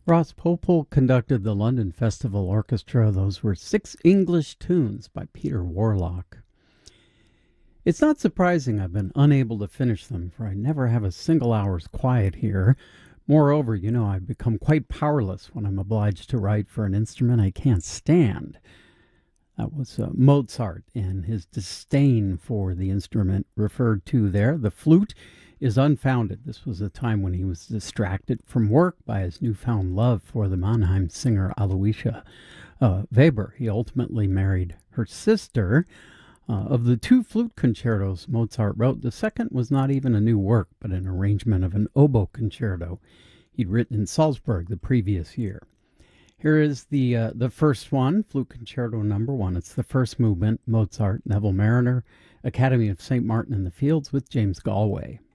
Ross Popel conducted the London Festival Orchestra. Those were Six English Tunes by Peter Warlock. It's not surprising I've been unable to finish them, for I never have a single hour's quiet here. Moreover, I've become quite powerless when I'm obliged to write for an instrument I can't stand. That was Mozart and his disdain for the instrument referred to there. The flute is unfounded. This was a time when he was distracted from work by his newfound love for the Mannheim singer Aloysia Weber. He ultimately married her sister. Of the two flute concertos Mozart wrote, the second was not even a new work, but an arrangement of an oboe concerto he'd written in Salzburg the previous year. Here is the first one, Flute Concerto Number 1. It's the first movement, Mozart, Neville Marriner, Academy of St. Martin in the Fields with James Galway.